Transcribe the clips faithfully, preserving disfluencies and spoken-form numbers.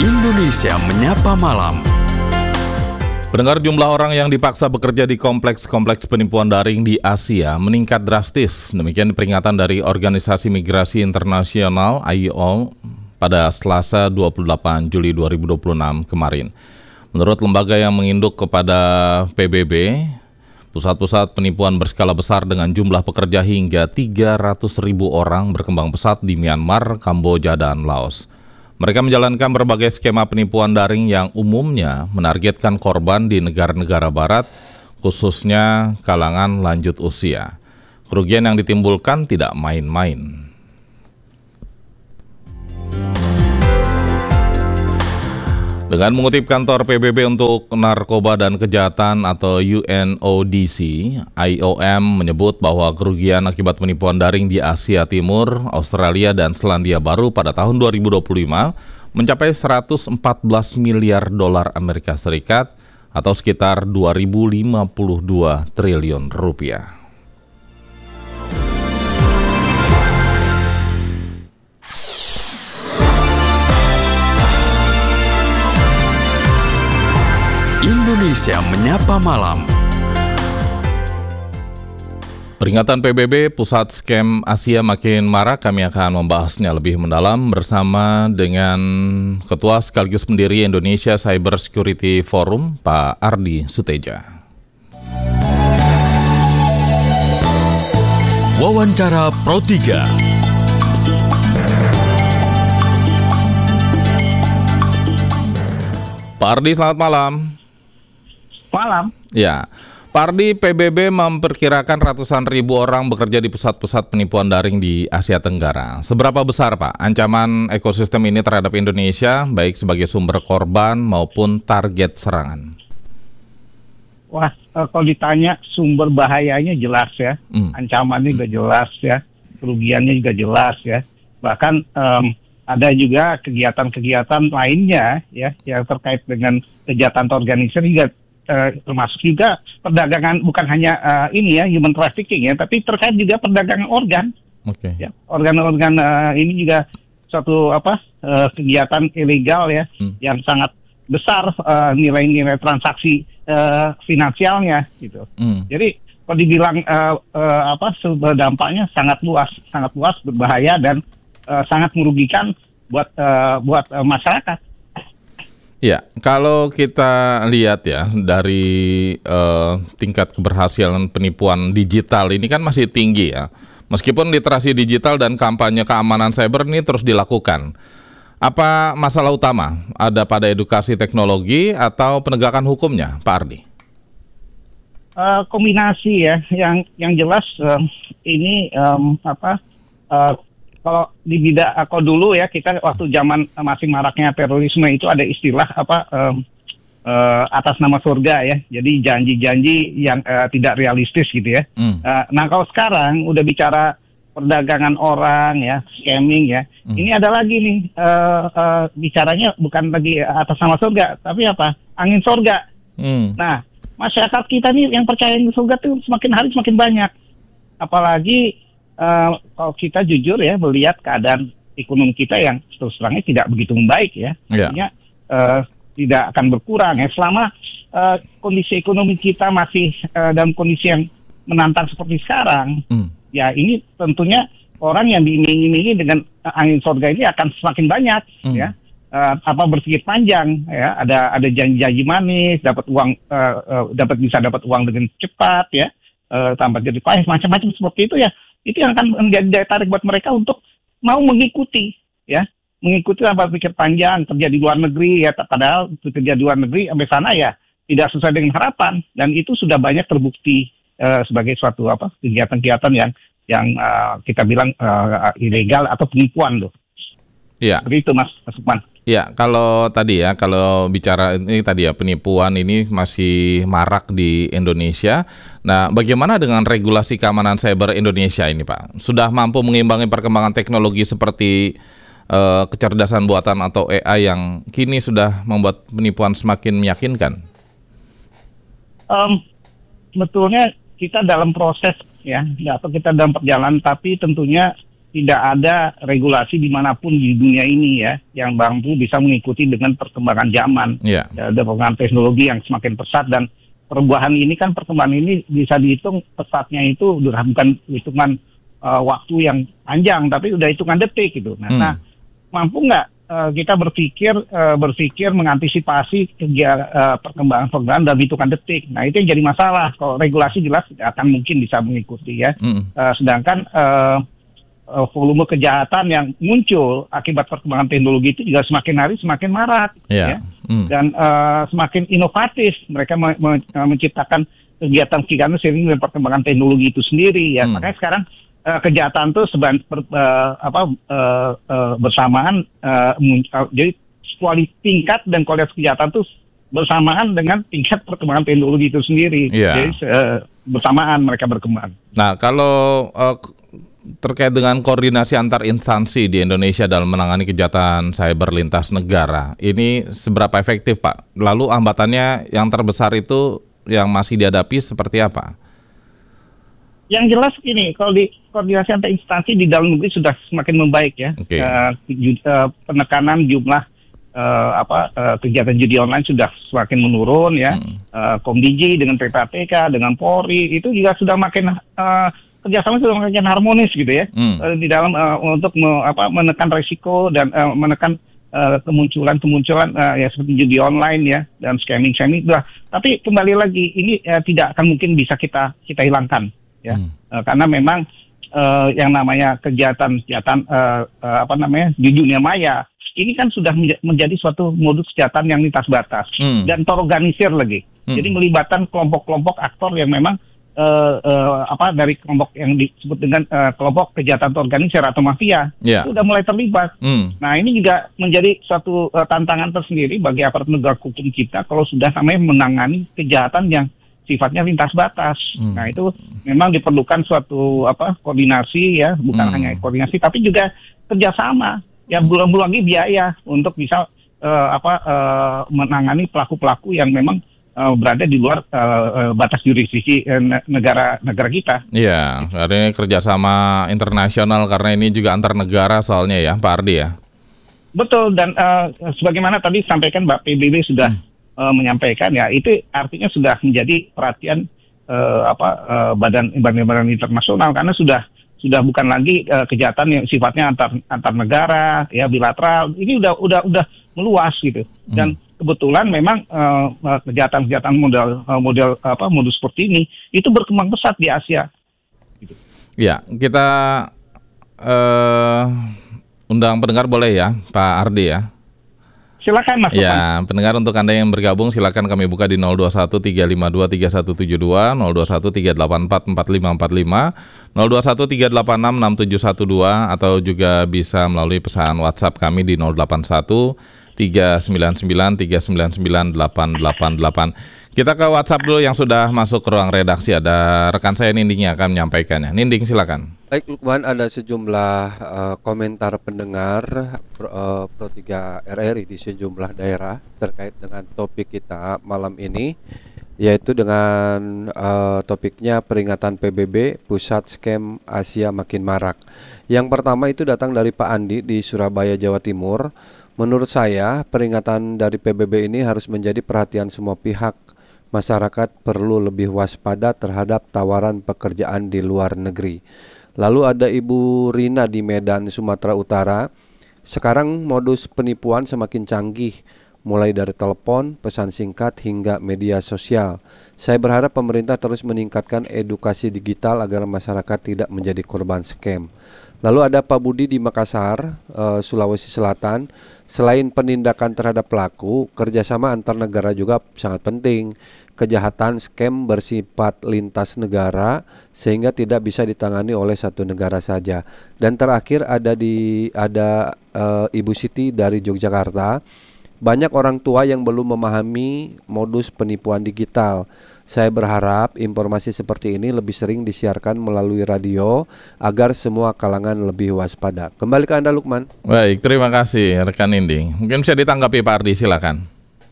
Indonesia Menyapa Malam. Pendengar, jumlah orang yang dipaksa bekerja di kompleks-kompleks penipuan daring di Asia meningkat drastis. Demikian peringatan dari Organisasi Migrasi Internasional I O pada Selasa dua puluh delapan Juli dua ribu dua puluh enam kemarin. Menurut lembaga yang menginduk kepada P B B, pusat-pusat penipuan berskala besar dengan jumlah pekerja hingga tiga ratus ribu orang berkembang pesat di Myanmar, Kamboja, dan Laos. Mereka menjalankan berbagai skema penipuan daring yang umumnya menargetkan korban di negara-negara barat, khususnya kalangan lanjut usia. Kerugian yang ditimbulkan tidak main-main. Dengan mengutip kantor P B B untuk Narkoba dan Kejahatan atau U N O D C, I O M menyebut bahwa kerugian akibat penipuan daring di Asia Timur, Australia, dan Selandia Baru pada tahun dua ribu dua puluh lima mencapai seratus empat belas miliar dolar Amerika Serikat atau sekitar dua ribu lima puluh dua triliun rupiah. Indonesia Menyapa Malam. Peringatan P B B, pusat scam Asia makin marak. Kami akan membahasnya lebih mendalam bersama dengan Ketua sekaligus pendiri Indonesia Cyber Security Forum, Pak Ardi Suteja. Wawancara Pro tiga. Pak Ardi, selamat malam. Malam. Ya, Pak Ardi, P B B memperkirakan ratusan ribu orang bekerja di pusat-pusat penipuan daring di Asia Tenggara. Seberapa besar, Pak, ancaman ekosistem ini terhadap Indonesia, baik sebagai sumber korban maupun target serangan? Wah, kalau ditanya sumber bahayanya jelas ya, hmm. ancamannya juga jelas ya, kerugiannya juga jelas ya. Bahkan um, ada juga kegiatan-kegiatan lainnya ya yang terkait dengan kejahatan terorganisir juga. Uh, termasuk juga perdagangan, bukan hanya uh, ini ya human trafficking ya, tapi terkait juga perdagangan organ. Okay. Ya, organ-organ uh, ini juga suatu apa uh, kegiatan ilegal ya, hmm. yang sangat besar uh, nilai-nilai transaksi uh, finansialnya gitu. Hmm. Jadi kalau dibilang uh, uh, apa dampaknya sangat luas, sangat luas, berbahaya dan uh, sangat merugikan buat uh, buat uh, masyarakat. Ya, kalau kita lihat ya dari uh, tingkat keberhasilan penipuan digital ini kan masih tinggi ya. Meskipun literasi digital dan kampanye keamanan cyber ini terus dilakukan. Apa masalah utama? Ada pada edukasi teknologi atau penegakan hukumnya, Pak Ardi? Uh, kombinasi ya, yang yang jelas uh, ini um, apa? Uh, Kalau di bidang, kalau dulu ya kita waktu zaman masih maraknya terorisme itu ada istilah apa um, uh, atas nama surga ya. Jadi janji-janji yang uh, tidak realistis gitu ya. Mm. Uh, nah kalau sekarang udah bicara perdagangan orang ya, scamming ya. Mm. Ini ada lagi nih uh, uh, bicaranya bukan lagi atas nama surga, tapi apa? Angin surga. Mm. Nah masyarakat kita nih yang percaya di surga tuh semakin hari semakin banyak. Apalagi Uh, kalau kita jujur ya melihat keadaan ekonomi kita yang terus terangnya tidak begitu membaik ya, yeah. artinya uh, tidak akan berkurang ya selama uh, kondisi ekonomi kita masih uh, dalam kondisi yang menantang seperti sekarang. Mm. Ya ini tentunya orang yang diiming-imingi dengan uh, angin surga ini akan semakin banyak mm. ya, uh, apa berpikir panjang ya, ada ada janji-janji manis, dapat uang, uh, uh, dapat bisa dapat uang dengan cepat ya, uh, tanpa jadi payah, macam-macam seperti itu ya. Itu yang akan menjadi daya tarik buat mereka untuk mau mengikuti, ya, mengikuti tanpa pikir panjang, kerja di luar negeri, ya, padahal kerja di luar negeri sampai sana ya tidak sesuai dengan harapan, dan itu sudah banyak terbukti uh, sebagai suatu apa kegiatan-kegiatan yang yang uh, kita bilang uh, ilegal atau penipuan loh. Iya. Seperti itu Mas Sukman. Ya, kalau tadi ya, kalau bicara ini tadi ya, penipuan ini masih marak di Indonesia. Nah, bagaimana dengan regulasi keamanan cyber Indonesia ini, Pak? Sudah mampu mengimbangi perkembangan teknologi seperti uh, kecerdasan buatan atau A I yang kini sudah membuat penipuan semakin meyakinkan? Um, sebetulnya kita dalam proses ya, atau kita dalam perjalanan, tapi tentunya tidak ada regulasi dimanapun di dunia ini ya yang mampu bisa mengikuti dengan perkembangan zaman, yeah. ya, perkembangan teknologi yang semakin pesat, dan perubahan ini kan perkembangan ini bisa dihitung pesatnya itu udah bukan hitungan uh, waktu yang panjang, tapi udah hitungan detik gitu. Nah, hmm. nah mampu nggak uh, kita berpikir uh, berpikir mengantisipasi kegiatan uh, perkembangan perkembangan dalam hitungan detik? Nah itu yang jadi masalah. Kalau regulasi jelas akan mungkin bisa mengikuti ya, hmm. uh, sedangkan uh, Uh, volume kejahatan yang muncul akibat perkembangan teknologi itu juga semakin hari semakin marak, yeah. ya, mm. dan uh, semakin inovatif. Mereka me- me- menciptakan kegiatan-kegiatan seiring dengan perkembangan teknologi itu sendiri, ya. Mm. Makanya sekarang uh, kejahatan itu seban ber, uh, apa uh, uh, bersamaan, uh, muncul, jadi kualitas tingkat dan kualitas kejahatan itu bersamaan dengan tingkat perkembangan teknologi itu sendiri. Yeah. Jadi uh, bersamaan mereka berkembang. Nah, kalau uh, terkait dengan koordinasi antar instansi di Indonesia dalam menangani kejahatan cyber lintas negara, ini seberapa efektif, Pak? Lalu hambatannya yang terbesar itu yang masih dihadapi seperti apa? Yang jelas ini, kalau di koordinasi antar instansi di dalam negeri sudah semakin membaik ya. Okay. Uh, ju- uh, penekanan jumlah uh, apa uh, kegiatan judi online sudah semakin menurun ya. Hmm. Uh, Komdigi dengan P P A T K, dengan Polri itu juga sudah makin uh, kerjasama sudah makin harmonis gitu ya, hmm. uh, di dalam uh, untuk me, apa, menekan risiko dan uh, menekan uh, kemunculan-kemunculan uh, ya seperti judi online ya dan scamming-scamming. Tapi kembali lagi ini uh, tidak akan mungkin bisa kita kita hilangkan ya, hmm. uh, karena memang uh, yang namanya kejahatan-kejahatan uh, uh, apa namanya di dunia maya ini kan sudah menjadi suatu modus kejahatan yang lintas batas hmm. dan terorganisir lagi. Hmm. Jadi melibatkan kelompok-kelompok aktor yang memang Uh, uh, apa dari kelompok yang disebut dengan uh, kelompok kejahatan terorganisir atau mafia, yeah. itu sudah mulai terlibat. Mm. Nah ini juga menjadi suatu uh, tantangan tersendiri bagi aparat negara hukum kita kalau sudah namanya menangani kejahatan yang sifatnya lintas batas. Mm. Nah itu memang diperlukan suatu apa koordinasi ya, bukan mm. hanya koordinasi tapi juga kerjasama. Ya belum lagi biaya untuk bisa uh, apa uh, menangani pelaku-pelaku yang memang Uh, berada di luar uh, uh, batas jurisdiksi uh, negara negara kita. Iya, artinya kerjasama internasional karena ini juga antar negara soalnya ya, Pak Ardi ya. Betul, dan uh, sebagaimana tadi sampaikan Mbak P B B sudah hmm. uh, menyampaikan ya, itu artinya sudah menjadi perhatian uh, apa uh, badan badan internasional karena sudah sudah bukan lagi uh, kejahatan yang sifatnya antar antar negara ya bilateral, ini udah udah udah meluas gitu. Dan hmm. kebetulan memang uh, kejahatan-kejahatan model uh, model apa modus seperti ini itu berkembang pesat di Asia. Gitu. Ya, kita uh, undang pendengar boleh ya, Pak Ardi ya. Silakan Mas. Ya, pendengar untuk Anda yang bergabung silakan kami buka di nol dua satu tiga lima dua tiga satu tujuh dua, nol dua satu tiga delapan empat empat lima empat lima, nol dua satu tiga delapan enam enam tujuh satu dua atau juga bisa melalui pesan WhatsApp kami di nol delapan satu tiga sembilan sembilan tiga sembilan sembilan delapan delapan delapan. Kita ke WhatsApp dulu yang sudah masuk ke ruang redaksi. Ada rekan saya Ninding yang akan menyampaikannya. Ninding silakan. Baik Lukman, ada sejumlah uh, komentar pendengar Pro, uh, Pro tiga R R I di sejumlah daerah terkait dengan topik kita malam ini, yaitu dengan uh, topiknya peringatan P B B Pusat Scam Asia Makin Marak. Yang pertama itu datang dari Pak Andi di Surabaya, Jawa Timur. Menurut saya, peringatan dari P B B ini harus menjadi perhatian semua pihak. Masyarakat perlu lebih waspada terhadap tawaran pekerjaan di luar negeri. Lalu ada Ibu Rina di Medan, Sumatera Utara. Sekarang modus penipuan semakin canggih, mulai dari telepon, pesan singkat, hingga media sosial. Saya berharap pemerintah terus meningkatkan edukasi digital agar masyarakat tidak menjadi korban scam. Lalu ada Pak Budi di Makassar, uh, Sulawesi Selatan. Selain penindakan terhadap pelaku, kerjasama antar negara juga sangat penting. Kejahatan scam bersifat lintas negara sehingga tidak bisa ditangani oleh satu negara saja. Dan terakhir ada di ada uh, Ibu Siti dari Yogyakarta. Banyak orang tua yang belum memahami modus penipuan digital. Saya berharap informasi seperti ini lebih sering disiarkan melalui radio agar semua kalangan lebih waspada. Kembali ke Anda Lukman. Baik, terima kasih rekan Ninding. Mungkin bisa ditanggapi Pak Ardi, silakan.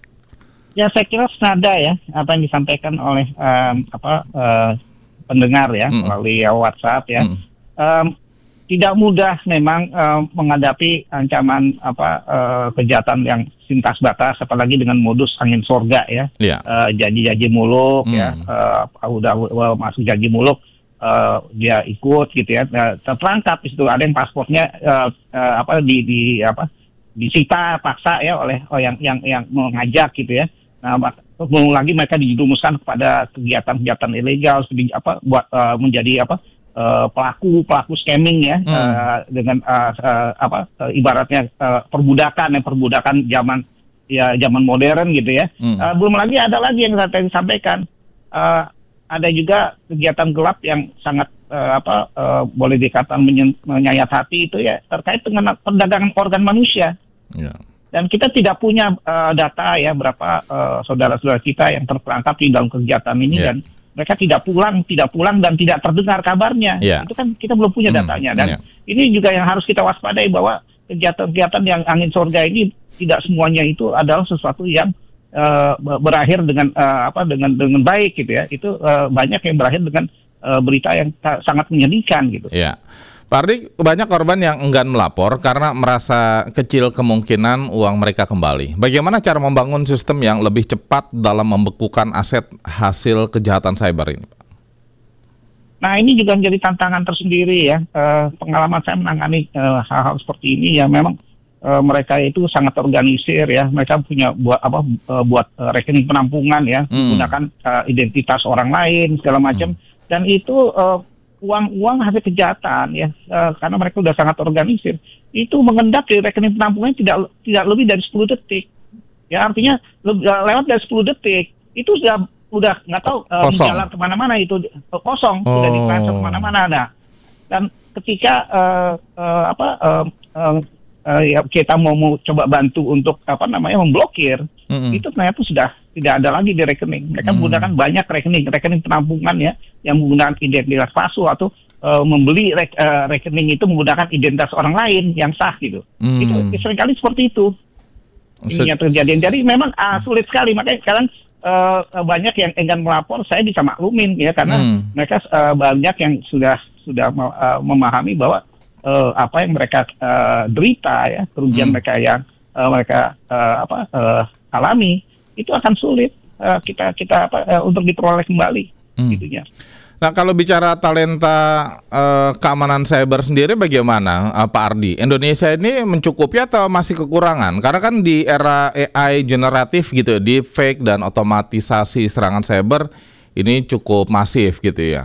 Ya saya kira senada ya apa yang disampaikan oleh um, apa uh, pendengar ya mm. melalui WhatsApp ya. Mm. Um, tidak mudah memang uh, menghadapi ancaman apa uh, kejahatan yang lintas batas, apalagi dengan modus angin sorga ya, yeah. uh, janji-janji muluk hmm. ya, uh, udah uh, masuk janji muluk, uh, dia ikut gitu ya, uh, terperangkap itu ada yang paspornya uh, uh, apa di, di apa disita paksa ya oleh oh, yang yang yang mengajak gitu ya. Nah, belum lagi mereka dijerumuskan kepada kegiatan-kegiatan ilegal, apa buat uh, menjadi apa Uh, pelaku pelaku scamming ya hmm. uh, dengan uh, uh, apa uh, ibaratnya uh, perbudakan ya perbudakan zaman ya zaman modern gitu ya. Hmm. Uh, belum lagi ada lagi yang saya tadi sampaikan uh, ada juga kegiatan gelap yang sangat uh, apa uh, boleh dikatakan menyen- menyayat hati itu ya terkait dengan perdagangan organ manusia. Yeah. Dan kita tidak punya uh, data ya berapa uh, saudara-saudara kita yang terperangkap di dalam kegiatan ini yeah. dan mereka tidak pulang, tidak pulang dan tidak terdengar kabarnya. Yeah. Itu kan kita belum punya datanya. Dan yeah. ini juga yang harus kita waspadai bahwa kegiatan-kegiatan yang angin sorga ini tidak semuanya itu adalah sesuatu yang uh, berakhir dengan uh, apa dengan dengan baik gitu ya. Itu uh, banyak yang berakhir dengan uh, berita yang ta- sangat menyedihkan gitu. Yeah. Pak Ardi, banyak korban yang enggan melapor karena merasa kecil kemungkinan uang mereka kembali. Bagaimana cara membangun sistem yang lebih cepat dalam membekukan aset hasil kejahatan cyber ini, Pak? Nah, ini juga menjadi tantangan tersendiri ya. E, pengalaman saya menangani e, hal-hal seperti ini ya memang e, mereka itu sangat organisir ya. Mereka punya buat apa e, buat e, rekening penampungan ya, hmm. menggunakan e, identitas orang lain segala macam hmm. dan itu e, uang-uang hasil kejahatan ya uh, karena mereka sudah sangat organisir itu mengendap di rekening penampungan tidak tidak lebih dari sepuluh detik ya artinya le- lewat dari sepuluh detik itu sudah udah nggak tahu uh, jalan kemana-mana itu uh, kosong oh. sudah ditransfer kemana-mana nah dan ketika uh, uh, apa uh, uh, uh, ya kita mau, mau coba bantu untuk apa namanya memblokir mm-hmm. itu ternyata sudah tidak ada lagi di rekening. Mereka mm. menggunakan banyak rekening, rekening penampungan ya, yang menggunakan identitas palsu atau uh, membeli re- uh, rekening itu menggunakan identitas orang lain yang sah gitu. Mm. Itu seringkali seperti itu. Ini yang terjadi. Jadi memang uh, sulit sekali. Makanya sekarang uh, banyak yang enggan melapor. Saya bisa maklumin ya karena mm. mereka uh, banyak yang sudah sudah uh, memahami bahwa uh, apa yang mereka uh, derita ya, kerugian mm. mereka yang uh, mereka uh, apa uh, alami itu akan sulit uh, kita kita apa uh, untuk diperoleh kembali hmm. gitunya. Nah, kalau bicara talenta uh, keamanan cyber sendiri bagaimana uh, Pak Ardi? Indonesia ini mencukupi atau masih kekurangan? Karena kan di era A I generatif gitu, deepfake dan otomatisasi serangan cyber ini cukup masif gitu ya.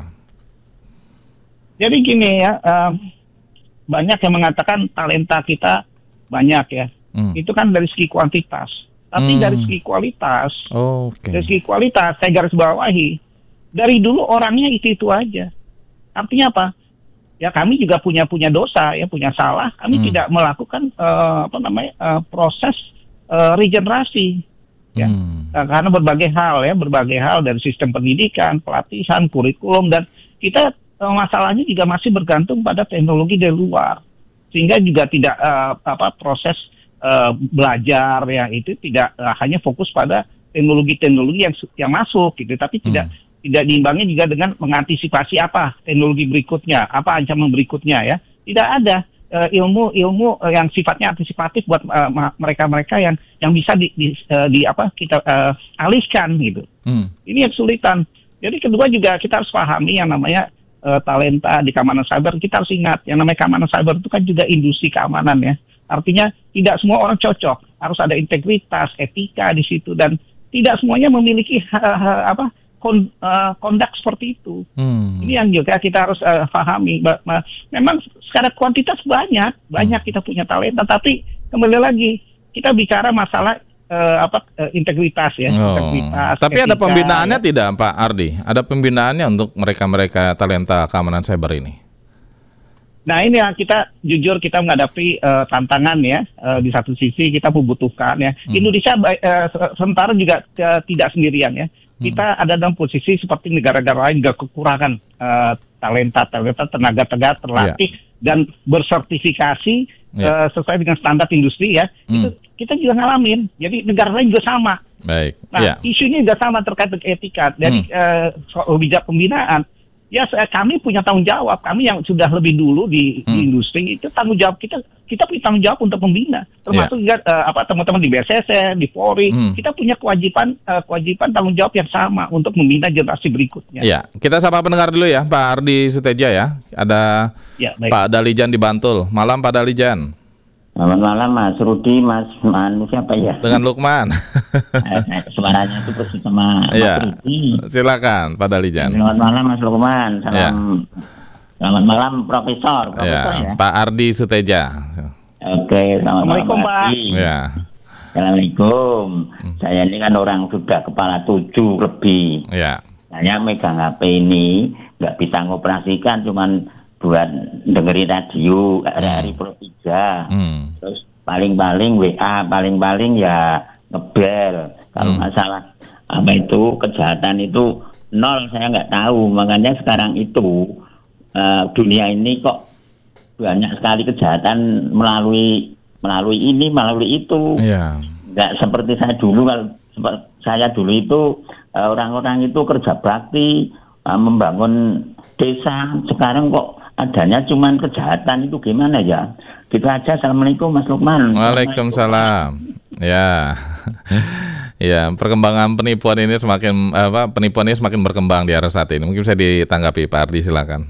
Jadi gini ya, uh, banyak yang mengatakan talenta kita banyak ya. Hmm. Itu kan dari segi kuantitas. Tapi hmm. dari segi kualitas, oh, okay. dari segi kualitas, saya garis bawahi, dari dulu orangnya itu-itu aja. Artinya apa? Ya kami juga punya punya dosa, ya punya salah. Kami hmm. tidak melakukan uh, apa namanya uh, proses uh, regenerasi, ya hmm. uh, karena berbagai hal ya, berbagai hal dari sistem pendidikan, pelatihan, kurikulum dan kita uh, masalahnya juga masih bergantung pada teknologi dari luar, sehingga juga tidak uh, apa proses Uh, belajar ya itu tidak uh, hanya fokus pada teknologi-teknologi yang yang masuk gitu, tapi hmm. tidak tidak diimbangi juga dengan mengantisipasi apa teknologi berikutnya, apa ancaman berikutnya ya. Tidak ada uh, ilmu-ilmu uh, yang sifatnya antisipatif buat uh, mereka-mereka yang yang bisa di, di, uh, di apa kita uh, alihkan gitu. Hmm. Ini yang kesulitan. Jadi kedua juga kita harus pahami yang namanya uh, talenta di keamanan cyber. Kita harus ingat yang namanya keamanan cyber itu kan juga industri keamanan ya. Artinya tidak semua orang cocok, harus ada integritas, etika di situ dan tidak semuanya memiliki uh, uh, apa kon, uh, kondak seperti itu. Hmm. Ini yang juga kita harus uh, pahami. Ba- ba- memang secara kuantitas banyak, banyak hmm. kita punya talenta, tapi kembali lagi kita bicara masalah uh, apa uh, integritas ya. Oh. Integritas. Tapi etika, ada pembinaannya ya. Tidak, Pak Ardi? Ada pembinaannya untuk mereka-mereka talenta keamanan cyber ini? Nah ini yang kita jujur kita menghadapi uh, tantangan ya uh, di satu sisi kita membutuhkan ya hmm. Indonesia uh, sementara juga uh, tidak sendirian ya hmm. kita ada dalam posisi seperti negara-negara lain gak kekurangan uh, talenta talenta tenaga tenaga terlatih yeah. dan bersertifikasi yeah. uh, sesuai dengan standar industri ya hmm. itu kita juga ngalamin jadi negara lain juga sama. Baik. Nah yeah. isunya juga sama terkait dengan etika jadi hmm. uh, soal bijak pembinaan ya kami punya tanggung jawab. Kami yang sudah lebih dulu di, hmm. di industri itu tanggung jawab kita. Kita punya tanggung jawab untuk membina, termasuk yeah. juga uh, apa teman-teman di B S S N, di Polri. Hmm. Kita punya kewajiban uh, kewajiban tanggung jawab yang sama untuk membina generasi berikutnya. Ya, kita sapa pendengar dulu ya, Pak Ardi Suteja ya. Ada ya, Pak Dalijan di Bantul. Malam Pak Dalijan. Selamat malam Mas Rudi, Mas Manu siapa ya? Dengan Lukman. Suaranya itu persis sama Mas ya. Rudi. Silakan Pak Dalijan. Selamat malam Mas Lukman. Salam. Ya. Selamat malam Profesor. Profesor ya. ya. Pak Ardi Suteja. Oke, selamat malam Pak. Ya. Assalamualaikum. Hmm. Saya ini kan orang sudah kepala tujuh lebih. Ya. Saya megang H P ini nggak bisa ngoperasikan, cuman buat dengerin radio hari-hari Pro tiga. Hmm. Terus paling-paling W A, paling-paling ya ngebel. Kalau hmm. masalah apa itu kejahatan itu nol, saya nggak tahu. Makanya sekarang itu uh, dunia ini kok banyak sekali kejahatan melalui melalui ini, melalui itu. Yeah. Nggak seperti saya dulu. Kalau saya dulu itu uh, orang-orang itu kerja bakti, uh, membangun desa. Sekarang kok adanya cuman kejahatan, itu gimana ya? Gitu aja. Assalamualaikum Mas Lukman. Waalaikumsalam. Ya, ya perkembangan penipuan ini semakin apa penipuan ini semakin berkembang di era saat ini. Mungkin bisa ditanggapi Pak Ardi, silakan.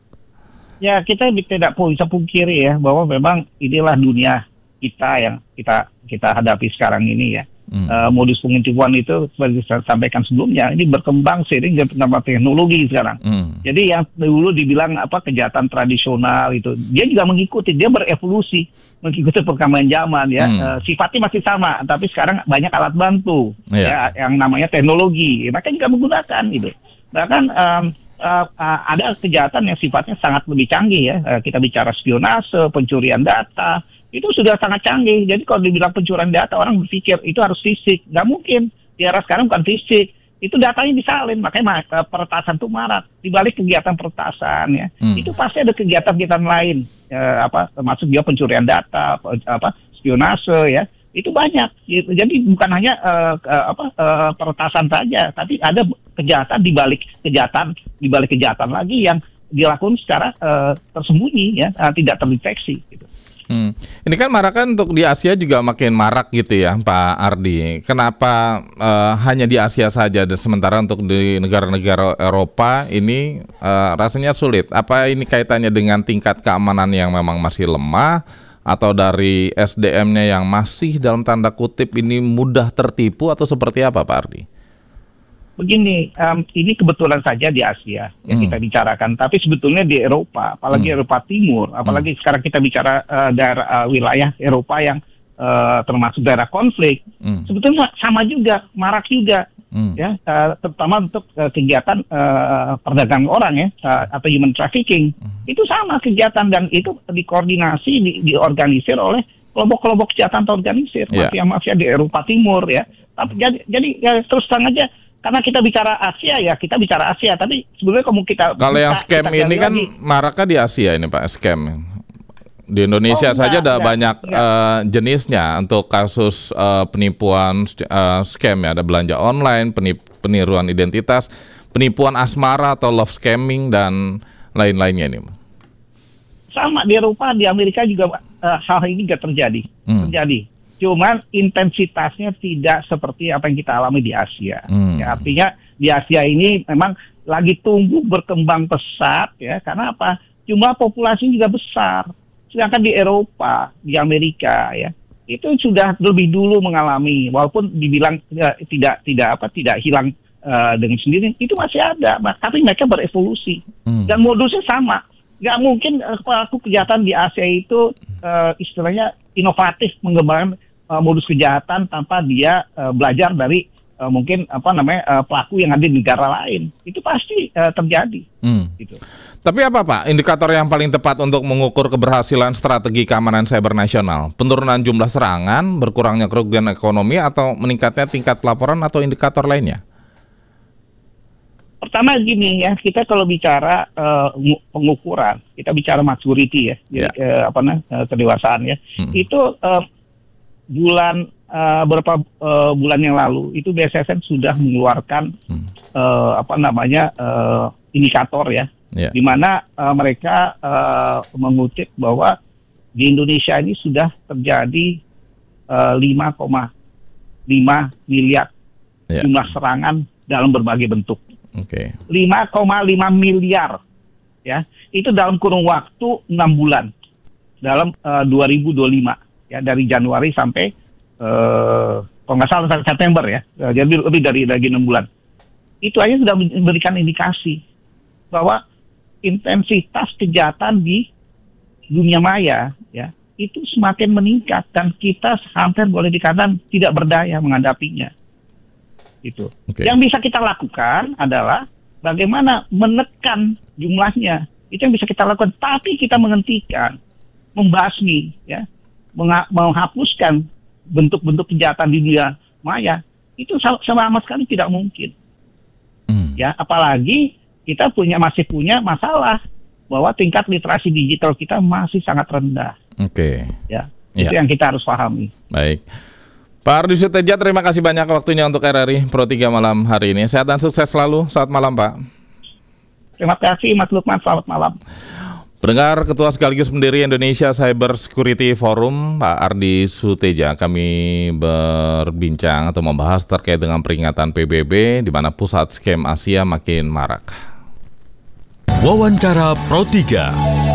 Ya, kita tidak bisa pungkiri ya bahwa memang inilah dunia kita yang kita kita hadapi sekarang ini ya. Hmm. Uh, modus penipuan itu seperti saya sampaikan sebelumnya ini berkembang seiring dengan teknologi sekarang. Hmm. Jadi yang dulu dibilang apa kejahatan tradisional itu dia juga mengikuti, dia berevolusi mengikuti perkembangan zaman ya. Hmm. Uh, sifatnya masih sama, tapi sekarang banyak alat bantu yeah. ya yang namanya teknologi. Mereka juga menggunakan itu. Bahkan um, uh, uh, ada kejahatan yang sifatnya sangat lebih canggih ya. Uh, kita bicara spionase, pencurian data. Itu sudah sangat canggih. Jadi kalau dibilang pencurian data, orang berpikir itu harus fisik. Nggak mungkin. Di era sekarang bukan fisik. Itu datanya disalin. Makanya peretasan itu marak. Di balik kegiatan peretasan ya, hmm. itu pasti ada kegiatan-kegiatan lain. Eh, apa termasuk juga pencurian data, apa spionase ya. Itu banyak. Gitu. Jadi bukan hanya eh, apa eh, peretasan saja, tapi ada kejahatan di balik kejahatan, di balik kejahatan lagi yang dilakukan secara eh, tersembunyi ya, eh, tidak terdeteksi gitu. Hmm. Ini kan marak kan untuk di Asia juga makin marak gitu ya Pak Ardi. Kenapa uh, hanya di Asia saja dan sementara untuk di negara-negara Eropa ini uh, rasanya sulit? Apa ini kaitannya dengan tingkat keamanan yang memang masih lemah atau dari S D M-nya yang masih dalam tanda kutip ini mudah tertipu atau seperti apa Pak Ardi? Begini, um, ini kebetulan saja di Asia yang hmm. kita bicarakan, tapi sebetulnya di Eropa, apalagi hmm. Eropa Timur, apalagi hmm. sekarang kita bicara uh, daerah uh, wilayah Eropa yang uh, termasuk daerah konflik, hmm. sebetulnya sama juga, marak juga, hmm. ya, uh, terutama untuk uh, kegiatan uh, perdagangan orang ya, uh, atau human trafficking, hmm. itu sama kegiatan dan itu dikoordinasi, di, diorganisir oleh kelompok-kelompok kejahatan terorganisir, yeah. mafia-mafia di Eropa Timur ya. Tapi jadi, jadi ya, terus terang aja. Karena kita bicara Asia ya, kita bicara Asia. Tapi sebenarnya kalau kita... Kalau yang scam ini kan maraknya di Asia ini Pak, scam. Di Indonesia oh, saja enggak, ada enggak, banyak enggak. Uh, jenisnya untuk kasus uh, penipuan uh, scam ya. Ada belanja online, penip, peniruan identitas, penipuan asmara atau love scamming, dan lain-lainnya ini. Sama di Eropa, di Amerika juga uh, hal ini juga terjadi. Hmm. Terjadi. Cuman intensitasnya tidak seperti apa yang kita alami di Asia. Hmm. Ya, artinya di Asia ini memang lagi tumbuh berkembang pesat ya. Karena apa? Jumlah populasi juga besar. Sedangkan di Eropa, di Amerika ya, itu sudah lebih dulu mengalami. Walaupun dibilang ya, tidak tidak apa tidak hilang uh, dengan sendiri, itu masih ada. Tapi mereka berevolusi hmm. dan modusnya sama. Gak mungkin uh, pelaku kejahatan di Asia itu uh, istilahnya inovatif mengembangkan modus kejahatan tanpa dia uh, belajar dari uh, mungkin apa namanya uh, pelaku yang ada di negara lain. Itu pasti uh, terjadi. Hmm. Gitu. Tapi apa Pak indikator yang paling tepat untuk mengukur keberhasilan strategi keamanan cyber nasional? Penurunan jumlah serangan, berkurangnya kerugian ekonomi, atau meningkatnya tingkat pelaporan, atau indikator lainnya? Pertama gini ya, kita kalau bicara uh, pengukuran, kita bicara maturity ya, yeah. jadi uh, apa namanya uh, kedewasaan ya, hmm. itu uh, bulan uh, beberapa uh, bulan yang lalu itu B S S N sudah mengeluarkan hmm. uh, apa namanya uh, indikator ya, yeah. di mana uh, mereka uh, mengutip bahwa di Indonesia ini sudah terjadi uh, lima koma lima miliar yeah. jumlah serangan dalam berbagai bentuk. Okay. lima koma lima miliar ya, itu dalam kurun waktu enam bulan dalam uh, dua ribu dua puluh lima ya, dari Januari sampai uh, kalau nggak salah sampai September ya, uh, jadi lebih dari lagi enam bulan. Itu aja sudah memberikan indikasi bahwa intensitas kejahatan di dunia maya ya itu semakin meningkat dan kita hampir boleh dikatakan tidak berdaya menghadapinya. Itu. Okay. Yang bisa kita lakukan adalah bagaimana menekan jumlahnya. Itu yang bisa kita lakukan, tapi kita menghentikan, membasmi, ya, menghapuskan bentuk-bentuk kejahatan di dunia maya. Itu sama sekali tidak mungkin. Hmm. Ya, apalagi kita punya masih punya masalah bahwa tingkat literasi digital kita masih sangat rendah. Oke. Okay. Ya, itu ya. Yang kita harus pahami. Baik. Pak Ardi Suteja, terima kasih banyak waktunya untuk R R I Pro tiga malam hari ini. Sehat dan sukses selalu. Selamat malam, Pak. Terima kasih, Mas Lukman. Selamat malam. Pendengar, Ketua sekaligus pendiri Indonesia Cyber Security Forum, Pak Ardi Suteja, kami berbincang atau membahas terkait dengan peringatan P B B, di mana pusat scam Asia makin marak. Wawancara Pro tiga.